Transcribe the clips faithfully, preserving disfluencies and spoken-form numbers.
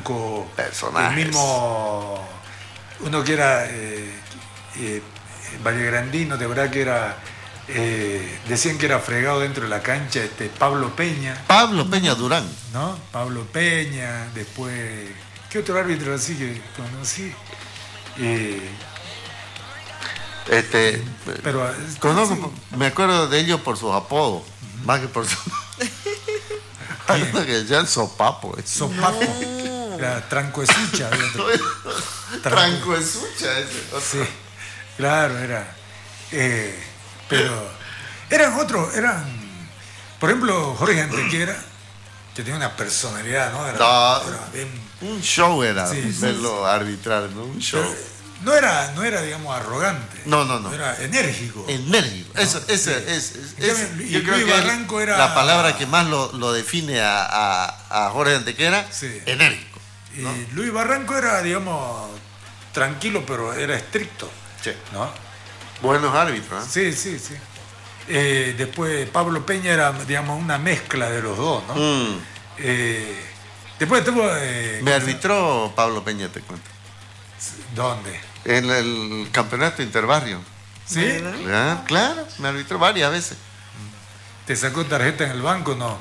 Blanco, Personajes. el mismo, uno que era eh, eh, vallegrandino, de verdad que era, eh, decían que era fregado dentro de la cancha, este Pablo Peña. Pablo Peña Durán. ¿No? Pablo Peña, después, ¿qué otro árbitro así que conocí? Eh, Este, pero conozco, sí. me acuerdo de ellos por sus apodos, uh-huh. más que por su... que ya el sopapo. Es. Sopapo. No. La trancoesucha. Trancoesucha ese. Sí, claro, era. Eh, pero eran otros, eran, por ejemplo, Jorge Antequera, que tenía una personalidad, ¿no? Era, no era bien, un show era sí, verlo sí, arbitrar, ¿no? Un show. Pero, no era, no era, digamos, arrogante. No, no, no. Era enérgico. Enérgico. ¿No? Eso, ese, sí. es, es, es, y yo creo Luis que Barranco era la palabra que más lo, lo define a, a, a Jorge Antequera, sí. enérgico. ¿no? Y Luis Barranco era, digamos, tranquilo, pero era estricto. Sí. ¿No? Buenos árbitros. ¿eh? Sí, sí, sí. Eh, después Pablo Peña era, digamos, una mezcla de los dos, ¿no? Mm. Eh, después tuvo... Eh, Me arbitró Pablo Peña, te cuento. ¿Dónde? En el campeonato interbarrio. ¿Sí? ¿Ah? Claro, me arbitró varias veces. ¿Te sacó tarjeta en el banco? No.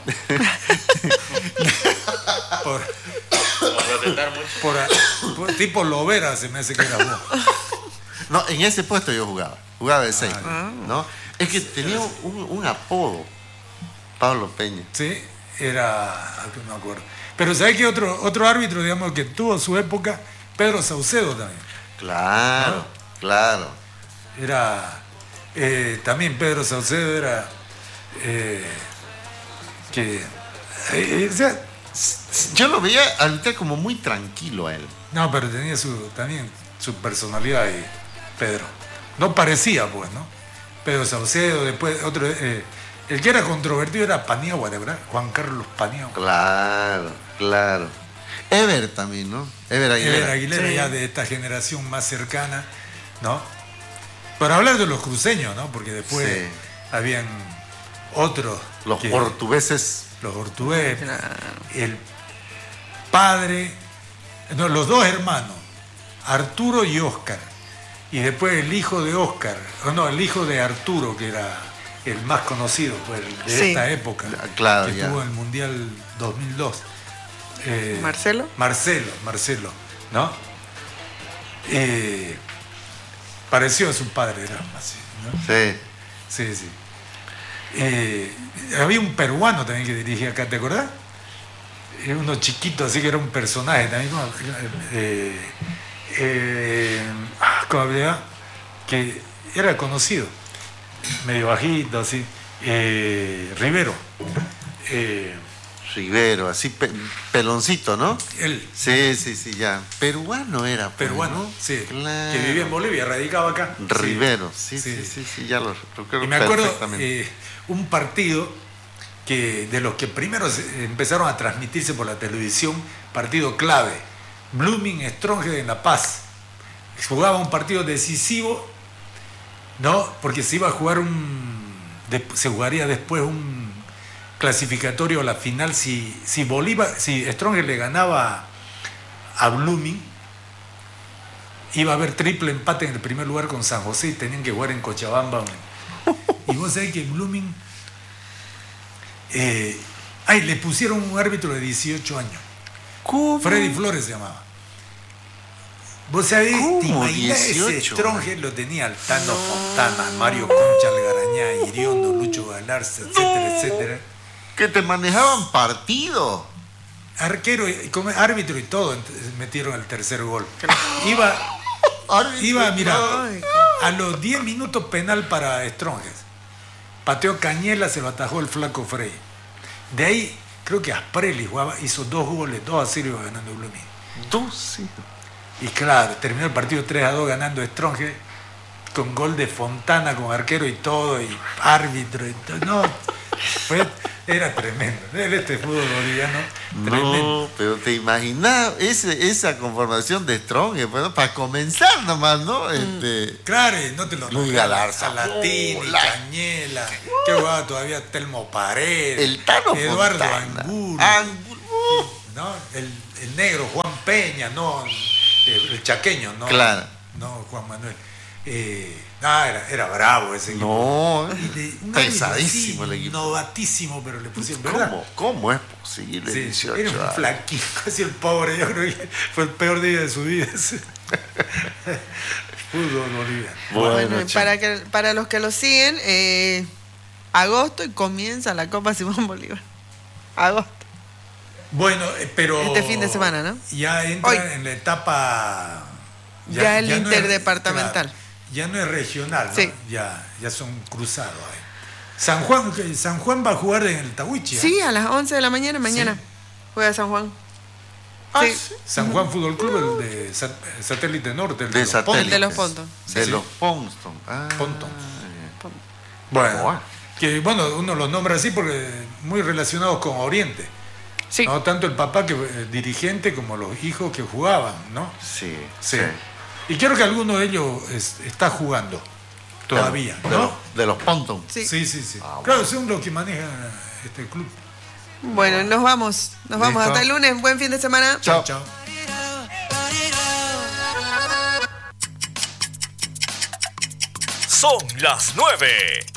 por, por, por tipo Lovera se me hace que era vos. No, en ese puesto yo jugaba. Jugaba de seis. Ah, ¿no? Es que tenía un, un apodo, Pablo Peña. Sí, era... no me acuerdo. Pero ¿sabes qué otro, otro árbitro, digamos, que tuvo su época? Pedro Saucedo también. Claro, ¿no? Claro. Era... Eh, también Pedro Saucedo era... Eh, que... Eh, o sea, yo lo veía arbitrar como muy tranquilo a él. No, pero tenía su, también su personalidad y Pedro. No parecía, pues, ¿no? Pedro Saucedo, después otro... Eh, el que era controvertido era Paniagua, ¿de verdad? Juan Carlos Paniagua. Claro, claro. Ever también, ¿no? Ever Aguilera. Ever Aguilera, sí. Ya de esta generación más cercana, ¿no? Para hablar de los cruceños, ¿no? Porque después sí. habían otros. Los que, portugueses. Los portugueses. Claro. El padre, no, los dos hermanos, Arturo y Óscar. Y después el hijo de Óscar, no, el hijo de Arturo, que era el más conocido pues, de sí. esta época, claro, que ya. estuvo en el Mundial dos mil dos. Eh, ¿Marcelo? Marcelo, Marcelo, ¿no? Eh, pareció a su padre, era así, ¿no? Sí. Sí, sí. Eh, había un peruano también que dirigía acá, ¿te acordás? Era uno chiquito, así que era un personaje también, ¿no? Eh, eh, ¿cómo había? Que era conocido, medio bajito, así. Eh, Rivero. Eh, Rivero, así pe peloncito, ¿no? Él. Sí, sí, sí, ya. Peruano era. Pues, Peruano, ¿no? sí. Claro. Que vivía en Bolivia, radicaba acá. Rivero, sí, sí, sí, sí, sí ya lo recuerdo. Y me acuerdo eh, un partido que de los que primero empezaron a transmitirse por la televisión, partido clave, Blooming Stronghead en La Paz. Jugaba un partido decisivo, ¿no? Porque se iba a jugar un... se jugaría después un clasificatorio a la final si, si Bolívar, si Stronghead le ganaba a Blooming, iba a haber triple empate en el primer lugar con San José y tenían que jugar en Cochabamba. Y vos sabés que Blooming eh, ay, le pusieron un árbitro de dieciocho años. ¿Cómo? Freddy Flores se llamaba. Vos sabés, te imaginás ese Stronghead lo tenía Altano no. Fontana, Mario Concha Algarañá, Iriondo, Lucho Galarza, etcétera, no. etcétera. Que te manejaban partido. Arquero, como árbitro y todo, metieron el tercer gol. Iba, iba mira, a los diez minutos penal para Stronghead. Pateó Cañela, se lo atajó el flaco Frey. De ahí, creo que Asprelli jugaba, hizo dos goles, dos a cero iba ganando Blooming. Dos, sí. Y claro, terminó el partido tres a dos ganando Stronghead, con gol de Fontana, con arquero y todo, y árbitro y todo. No, fue, era tremendo. Este fútbol boliviano, tremendo. No, pero te imaginas ese, esa conformación de Stronghead, bueno, para comenzar nomás, ¿no? Este, claro, no te lo Luis Galarza, Salatini, oh, Cañela, uh, que jugaba todavía Telmo Paredes, el Tano Eduardo Fontana, Angulo, Angulo. ¿no? El, el negro Juan Peña, no eh, el chaqueño, no, Claro. no Juan Manuel. Eh, no, era, era bravo ese equipo. No, Y de- un pesadísimo árbitro, el sí, equipo. Novatísimo, pero le pusieron, ¿verdad? ¿Cómo, ¿Cómo es posible? Sí, dieciocho era un años? flaquito, casi el pobre, yo creo que fue el peor día de su vida. ese. Fútbol boliviano. Bueno, Bueno, y che. para, que, para los que lo siguen, eh, agosto y comienza la Copa Simón Bolívar. Agosto. Bueno, eh, pero Este fin de semana, ¿no? Ya entra Hoy. en la etapa Ya el no es- interdepartamental. claro, ya no es regional, ¿no? Sí. ya, ya son cruzados ahí. San Juan, que San Juan va a jugar en el Tahuichi. ¿eh? Sí, a las once de la mañana, mañana. Sí. Juega San Juan. Ah, Sí. sí. San Juan Fútbol Club, el de Sat- Satélite Norte, el De los satélite. El de los Pontos. De Sí. los Ponston. Ah, Ponton. ya. Bueno, Bueno. que bueno, uno los nombra así porque muy relacionados con Oriente. Sí. No tanto el papá que eh, dirigente como los hijos que jugaban, ¿no? Sí, Sí. sí. Y creo que alguno de ellos es- está jugando todavía, De, ¿no? los, de los Ponton. Sí. Sí, sí, sí. Ah, claro, son los que manejan este club. Bueno, nos vamos. Nos vamos. Listo. Hasta el lunes. Buen fin de semana. Chao. Chao. Son las nueve